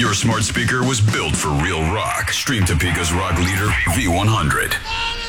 Your smart speaker was built for real rock. Stream Topeka's rock leader, V100.